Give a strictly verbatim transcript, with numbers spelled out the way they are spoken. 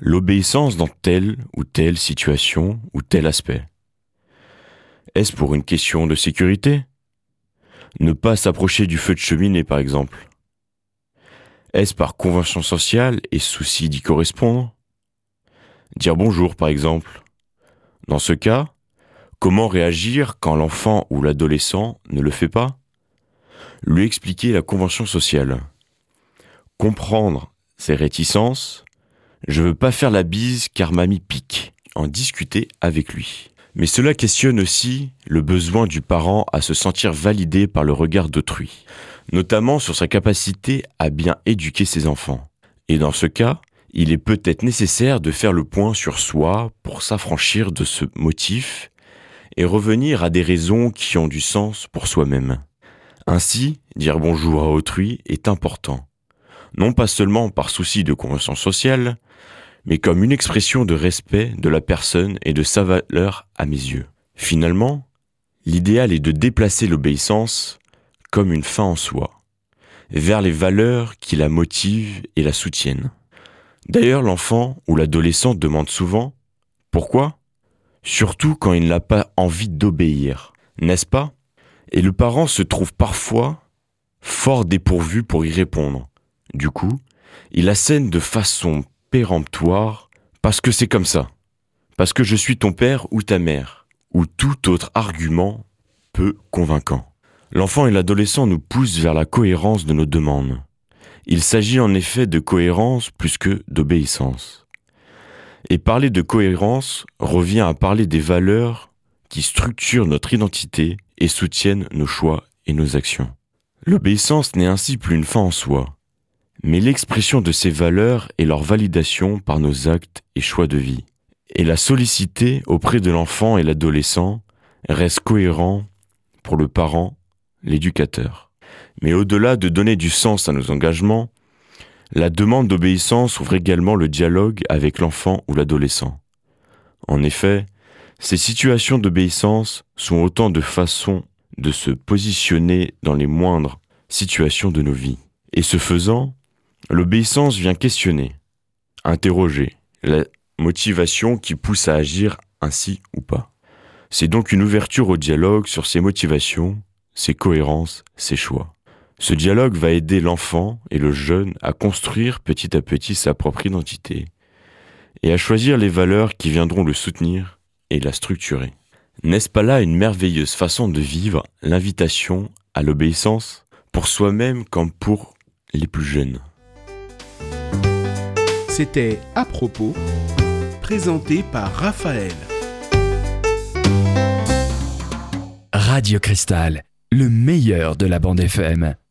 l'obéissance dans telle ou telle situation ou tel aspect. Est-ce pour une question de sécurité ? Ne pas s'approcher du feu de cheminée, par exemple. Est-ce par convention sociale et souci d'y correspondre ? Dire bonjour, par exemple. Dans ce cas, comment réagir quand l'enfant ou l'adolescent ne le fait pas ? Lui expliquer la convention sociale. Comprendre ses réticences. Je veux pas faire la bise car mamie pique. En discuter avec lui. Mais cela questionne aussi le besoin du parent à se sentir validé par le regard d'autrui, notamment sur sa capacité à bien éduquer ses enfants. Et dans ce cas, il est peut-être nécessaire de faire le point sur soi pour s'affranchir de ce motif et revenir à des raisons qui ont du sens pour soi-même. Ainsi, dire bonjour à autrui est important, non pas seulement par souci de convention sociale, mais comme une expression de respect de la personne et de sa valeur à mes yeux. Finalement, l'idéal est de déplacer l'obéissance comme une fin en soi, vers les valeurs qui la motivent et la soutiennent. D'ailleurs, l'enfant ou l'adolescent demande souvent « Pourquoi ?» Surtout quand il n'a pas envie d'obéir, n'est-ce pas ? Et le parent se trouve parfois fort dépourvu pour y répondre. Du coup, il assène de façon péremptoire, parce que c'est comme ça, parce que je suis ton père ou ta mère, ou tout autre argument peu convaincant. L'enfant et l'adolescent nous poussent vers la cohérence de nos demandes. Il s'agit en effet de cohérence plus que d'obéissance. Et parler de cohérence revient à parler des valeurs qui structurent notre identité et soutiennent nos choix et nos actions. L'obéissance n'est ainsi plus une fin en soi, mais l'expression de ces valeurs et leur validation par nos actes et choix de vie. Et la solliciter auprès de l'enfant et l'adolescent reste cohérent pour le parent, l'éducateur. Mais au-delà de donner du sens à nos engagements, la demande d'obéissance ouvre également le dialogue avec l'enfant ou l'adolescent. En effet, ces situations d'obéissance sont autant de façons de se positionner dans les moindres situations de nos vies. Et ce faisant, l'obéissance vient questionner, interroger la motivation qui pousse à agir ainsi ou pas. C'est donc une ouverture au dialogue sur ses motivations, ses cohérences, ses choix. Ce dialogue va aider l'enfant et le jeune à construire petit à petit sa propre identité et à choisir les valeurs qui viendront le soutenir et la structurer. N'est-ce pas là une merveilleuse façon de vivre l'invitation à l'obéissance pour soi-même comme pour les plus jeunes? C'était À propos, présenté par Raphaël. Radio Cristal, le meilleur de la bande F M.